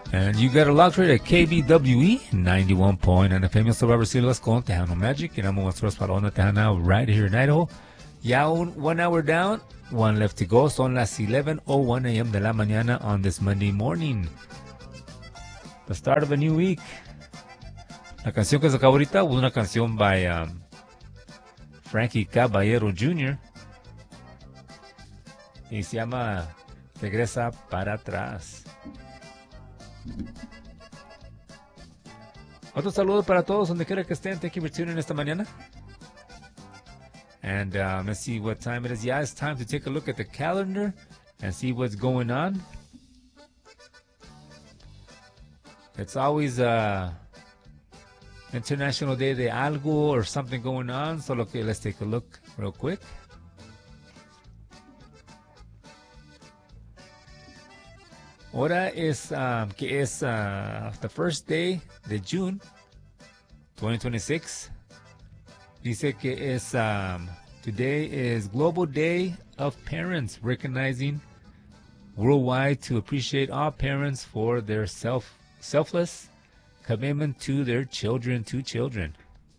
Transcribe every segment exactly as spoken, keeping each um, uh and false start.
And you got a locked rate at K B W E ninety-one point nine F M. Yo soy Robert Silas con Tejano Magic, and I'm going to throw para onda Tejana right here in Idaho. Ya un, one hour down, one left to go. Son las eleven oh one a m de la mañana on this Monday morning. The start of a new week. La canción que se acabó ahorita was una canción by um, Frankie Caballero Junior Y se llama Regresa para atrás. Otro saludo para todos donde quiera que estén. Thank you for tuning in esta mañana. And um, let's see what time it is. Yeah, it's time to take a look at the calendar and see what's going on. It's always uh, International Day de Algo or something going on. So okay, let's take a look real quick. Ahora es, um, que es uh, the first day de June twenty twenty-six. Dice que es, um, today is Global Day of Parents, recognizing worldwide to appreciate all parents for their self, selfless commitment to their children, to children.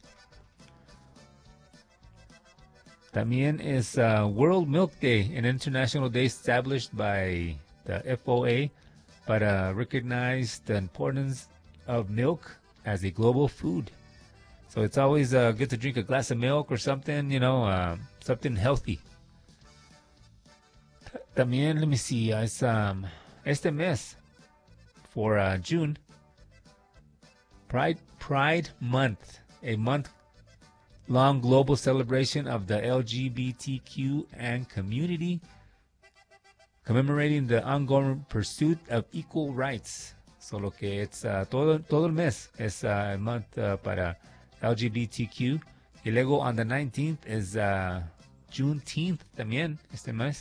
También es uh, World Milk Day, an international day established by the F O A para recognize the importance of milk as a global food. So it's always uh, good to drink a glass of milk or something, you know, uh, something healthy. También, let me see, es um, este mes for uh, June, Pride Pride Month, a month-long global celebration of the L G B T Q and community, commemorating the ongoing pursuit of equal rights. So lo que es uh, todo, todo el mes es uh, el month uh, para L G B T Q. Y luego on the nineteenth is uh, Juneteenth también este mes.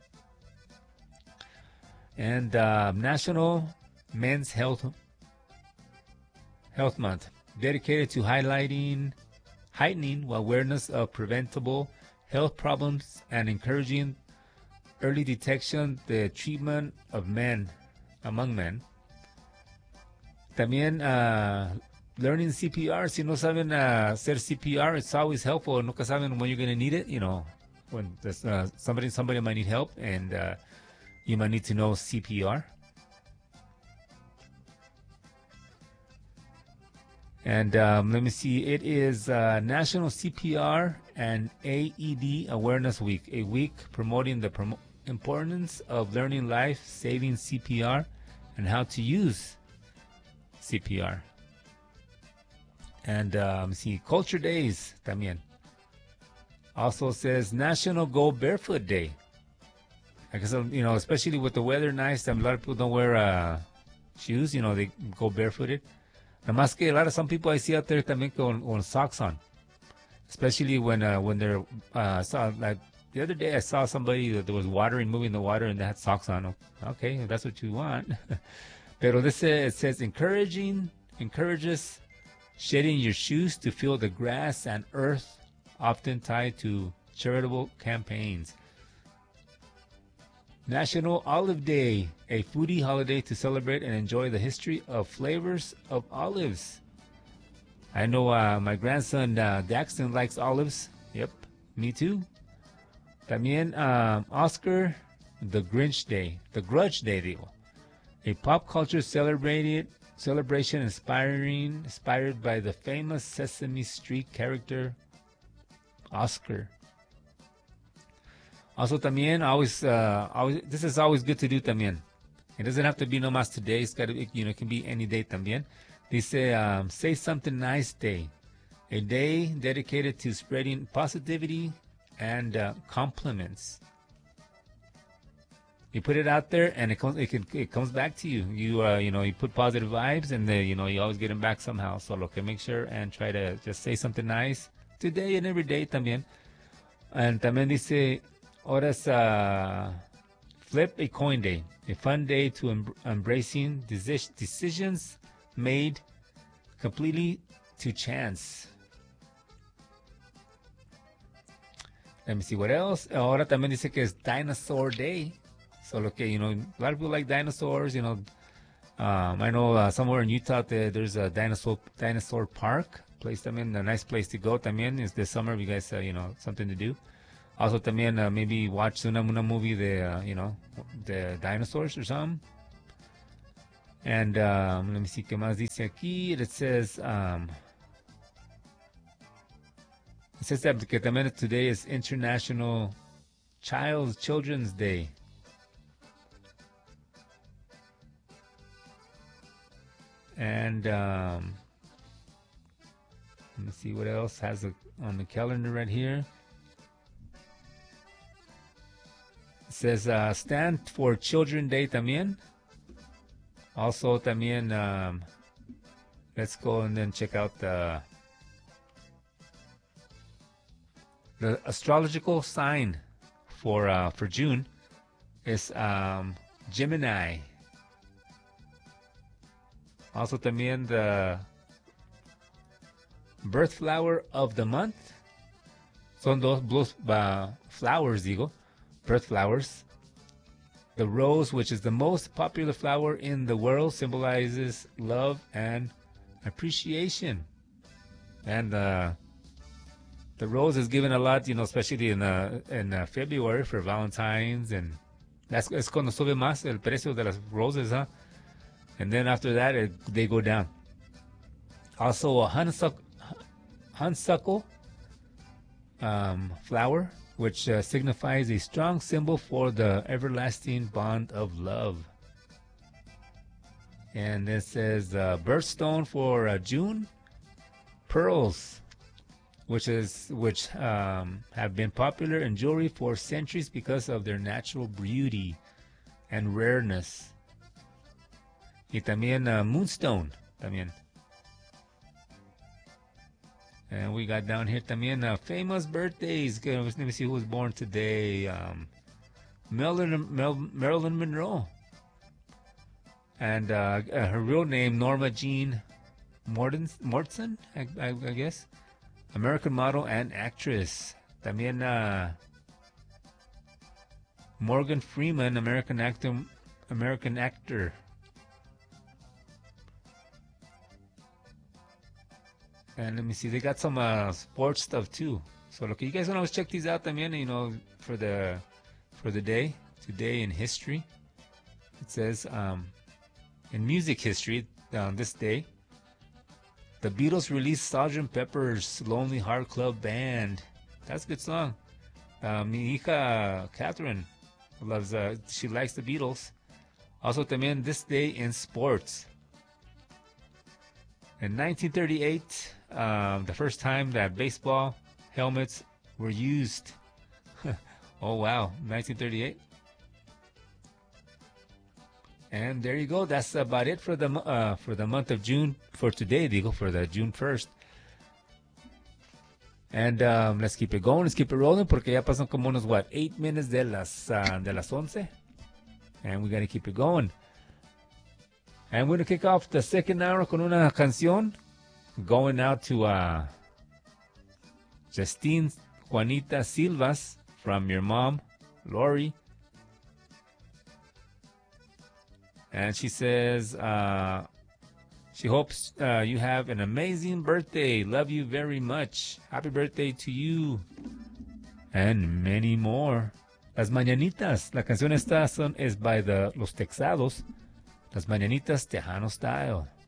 And uh, National Men's Health Health Month, dedicated to highlighting, heightening awareness of preventable health problems and encouraging early detection, the treatment of men, among men. También uh, learning C P R. Si no saben uh, hacer C P R, it's always helpful. Nunca saben when you're going to need it. You know, when there's, uh, somebody somebody might need help, and uh, you might need to know C P R. And um, let me see, it is uh, National C P R and A E D Awareness Week, a week promoting the prom- importance of learning life-saving C P R and how to use C P R. And um, see, Culture Days también. Also says National Go Barefoot Day. I guess, you know, especially with the weather nice, a lot of people don't wear uh, shoes, you know, they go barefooted. Nada más que a lot of some people I see out there también con, con socks on, especially when uh, when they're uh, saw like the other day I saw somebody that there was watering, moving the water, and they had socks on. Okay, if that's what you want. Pero this says, it says encouraging encourages shedding your shoes to feel the grass and earth, often tied to charitable campaigns. National Olive Day, a foodie holiday to celebrate and enjoy the history of flavors of olives. I know uh, my grandson uh, Daxton likes olives. Yep, me too. También um, Oscar the Grinch Day, the Grudge Day, digo. A pop culture celebrated celebration inspiring, inspired by the famous Sesame Street character Oscar. Also, también, always, uh, always, this is always good to do también. It doesn't have to be no más today. It's got to, you know, it can be any day también. Dice, um, say something nice day. A day dedicated to spreading positivity and uh, compliments. You put it out there, and it comes, it can, it comes back to you. You, uh, you know, you put positive vibes, and then, you know, you always get them back somehow. So, okay, make sure and try to just say something nice today and every day también. And también dice, ahora es uh, Flip a Coin Day, a fun day to em- embracing deci- decisions made completely to chance. Let me see what else. Ahora también dice que es Dinosaur Day. So, look, you know, a lot of people like dinosaurs, you know. Um, I know uh, somewhere in Utah there, there's a dinosaur dinosaur park place. También a nice place to go. También is this summer. If you guys, uh, you know, something to do. Also, también uh, maybe watch una, una movie the uh, you know the dinosaurs or something. And um, let me see qué más dice aquí. It says um, it says that que también today is International Child's Children's Day. And um, let me see what else has a, on the calendar right here. It says uh, stand for Children Day también. Also también, um, let's go and then check out the the astrological sign for uh, for June is um, Gemini. Also también the birth flower of the month. Son dos, dos uh, flowers, digo, birth flowers. The rose, which is the most popular flower in the world, symbolizes love and appreciation. And uh, the rose is given a lot, you know, especially in uh, in uh, February for Valentine's, and that's es cuando sube más el precio de las roses, huh? And then after that, it, they go down. Also, a honeysuckle, honeysuckle um, flower, which uh, signifies a strong symbol for the everlasting bond of love. And it says uh, birthstone for uh, June, pearls, which is which um, have been popular in jewelry for centuries because of their natural beauty and rareness. Y también uh, moonstone, también. And we got down here también uh, famous birthdays. Let me see who was born today. Um, Marilyn, Mel, Marilyn Monroe. And uh, uh, her real name, Norma Jean Morton, Mortson, I, I, I guess. American model and actress. También uh, Morgan Freeman, American actor. American actor. And let me see, they got some uh, sports stuff too. So look, you guys want to always check these out también, you know, for the for the day, today in history. It says um, in music history, on this day, the Beatles released Sergeant Pepper's Lonely Heart Club Band. That's a good song. Uh, mi hija Catherine loves, uh, she likes the Beatles. Also también this day in sports. In nineteen thirty-eight, um, the first time that baseball helmets were used. Oh wow, nineteen thirty-eight. And there you go. That's about it for the uh, for the month of June, for today, digo, for the June first. And um, let's keep it going. Let's keep it rolling, porque ya pasan como unos what eight minutes de las uh, de las once, and we gotta keep it going. And we're going to kick off the second hour con una canción going out to uh, Justine Juanita Silvas from your mom, Lori. And she says uh, she hopes uh, you have an amazing birthday. Love you very much. Happy birthday to you. And many more. Las Mañanitas. La canción esta son, es by the Los Texados. Las Mañanitas Tejano Style.